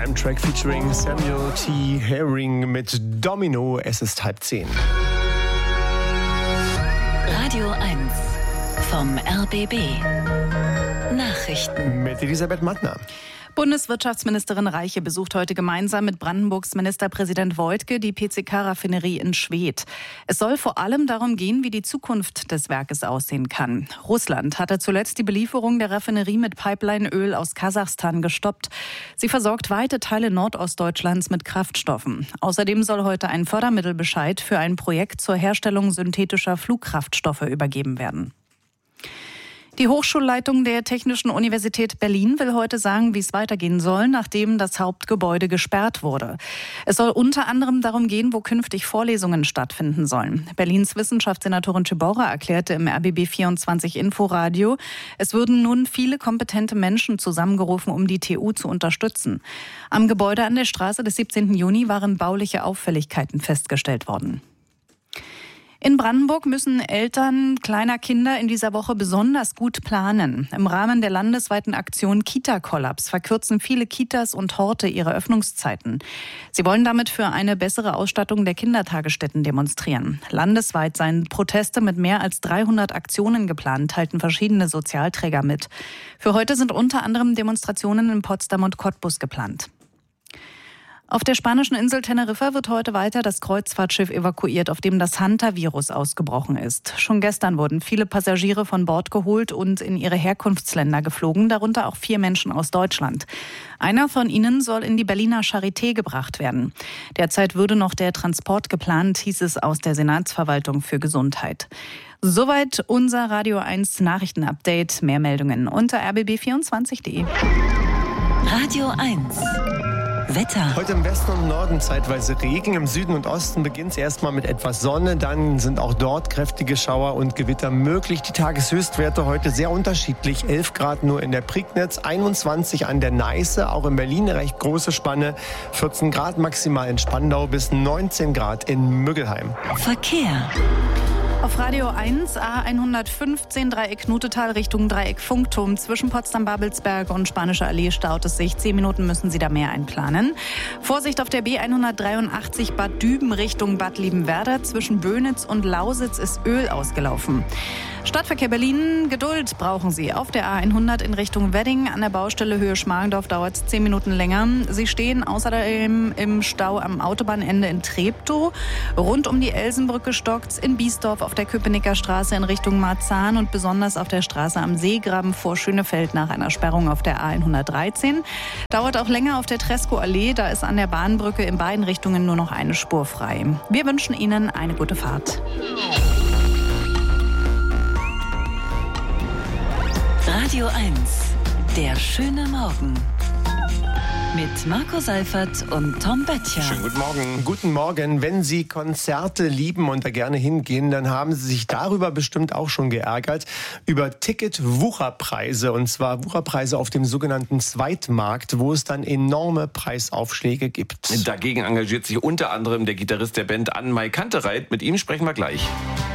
einem Track featuring Samuel T. Herring mit Domino. Es ist 9:30. Radio 1 vom RBB. Nachrichten Mit Elisabeth Mattner. Bundeswirtschaftsministerin Reiche besucht heute gemeinsam mit Brandenburgs Ministerpräsident Woidke die PCK-Raffinerie in Schwedt. Es soll vor allem darum gehen, wie die Zukunft des Werkes aussehen kann. Russland hatte zuletzt die Belieferung der Raffinerie mit Pipeline-Öl aus Kasachstan gestoppt. Sie versorgt weite Teile Nordostdeutschlands mit Kraftstoffen. Außerdem soll heute ein Fördermittelbescheid für ein Projekt zur Herstellung synthetischer Flugkraftstoffe übergeben werden. Die Hochschulleitung der Technischen Universität Berlin will heute sagen, wie es weitergehen soll, nachdem das Hauptgebäude gesperrt wurde. Es soll unter anderem darum gehen, wo künftig Vorlesungen stattfinden sollen. Berlins Wissenschaftssenatorin Tschibora erklärte im RBB24 Inforadio, es würden nun viele kompetente Menschen zusammengerufen, um die TU zu unterstützen. Am Gebäude an der Straße des 17. Juni waren bauliche Auffälligkeiten festgestellt worden. In Brandenburg müssen Eltern kleiner Kinder in dieser Woche besonders gut planen. Im Rahmen der landesweiten Aktion Kita-Kollaps verkürzen viele Kitas und Horte ihre Öffnungszeiten. Sie wollen damit für eine bessere Ausstattung der Kindertagesstätten demonstrieren. Landesweit seien Proteste mit mehr als 300 Aktionen geplant, teilten verschiedene Sozialträger mit. Für heute sind unter anderem Demonstrationen in Potsdam und Cottbus geplant. Auf der spanischen Insel Teneriffa wird heute weiter das Kreuzfahrtschiff evakuiert, auf dem das Hantavirus ausgebrochen ist. Schon gestern wurden viele Passagiere von Bord geholt und in ihre Herkunftsländer geflogen, darunter auch 4 Menschen aus Deutschland. Einer von ihnen soll in die Berliner Charité gebracht werden. Derzeit würde noch der Transport geplant, hieß es aus der Senatsverwaltung für Gesundheit. Soweit unser Radio 1 Nachrichtenupdate. Mehr Meldungen unter rbb24.de. Radio 1 Wetter. Heute im Westen und Norden zeitweise Regen. Im Süden und Osten beginnt es erstmal mit etwas Sonne. Dann sind auch dort kräftige Schauer und Gewitter möglich. Die Tageshöchstwerte heute sehr unterschiedlich. 11 Grad nur in der Prignitz, 21 an der Neiße. Auch in Berlin eine recht große Spanne. 14 Grad maximal in Spandau bis 19 Grad in Müggelheim. Verkehr. Auf Radio 1 A115 Dreieck Nutetal Richtung Dreieck Funkturm zwischen Potsdam-Babelsberg und Spanische Allee staut es sich. 10 Minuten müssen Sie da mehr einplanen. Vorsicht auf der B183 Bad Düben Richtung Bad Liebenwerda. Zwischen Böhnitz und Lausitz ist Öl ausgelaufen. Stadtverkehr Berlin, Geduld brauchen Sie. Auf der A100 in Richtung Wedding an der Baustelle Höhe Schmargendorf dauert es 10 Minuten länger. Sie stehen außerdem im Stau am Autobahnende in Treptow. Rund um die Elsenbrücke stockt's in Biesdorf auf der Köpenicker Straße in Richtung Marzahn und besonders auf der Straße am Seegraben vor Schönefeld nach einer Sperrung auf der A113. Dauert auch länger auf der Tresco-Allee, da ist an der Bahnbrücke in beiden Richtungen nur noch eine Spur frei. Wir wünschen Ihnen eine gute Fahrt. Radio 1, der schöne Morgen. Mit Marco Seifert und Tom Böttcher. Schönen guten Morgen. Guten Morgen. Wenn Sie Konzerte lieben und da gerne hingehen, dann haben Sie sich darüber bestimmt auch schon geärgert. Über Ticket-Wucherpreise. Und zwar Wucherpreise auf dem sogenannten Zweitmarkt, wo es dann enorme Preisaufschläge gibt. Dagegen engagiert sich unter anderem der Gitarrist der Band Ann-Mai Kantereit. Mit ihm sprechen wir gleich.